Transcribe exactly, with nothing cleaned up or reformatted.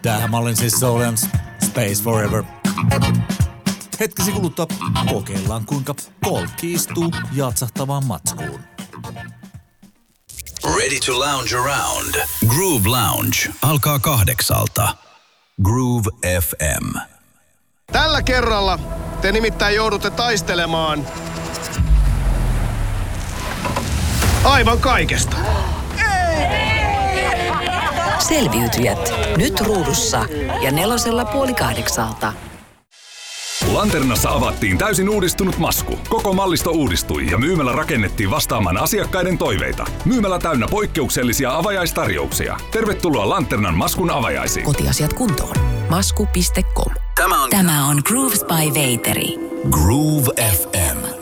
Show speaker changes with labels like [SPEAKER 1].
[SPEAKER 1] Tämähän mä olen siis Solens. Space Forever. Hetkesi kuluttua kokeillaan, kuinka kolkki istuu jatsahtavaan matskuun.
[SPEAKER 2] Ready to lounge around. Groove Lounge alkaa kahdeksalta. Groove F M.
[SPEAKER 3] Tällä kerralla te nimittäin joudutte taistelemaan aivan kaikesta.
[SPEAKER 4] Selviytyjät. Nyt ruudussa ja nelosella puoli kahdeksalta.
[SPEAKER 5] Lanternassa avattiin täysin uudistunut masku. Koko mallisto uudistui ja myymälä rakennettiin vastaamaan asiakkaiden toiveita. Myymälä täynnä poikkeuksellisia avajaistarjouksia. Tervetuloa Lanternan maskun avajaisiin.
[SPEAKER 4] Kotiasiat kuntoon. masku piste com.
[SPEAKER 2] Tämä on,
[SPEAKER 4] Tämä on Grooves by Veiteri.
[SPEAKER 2] Groove F M.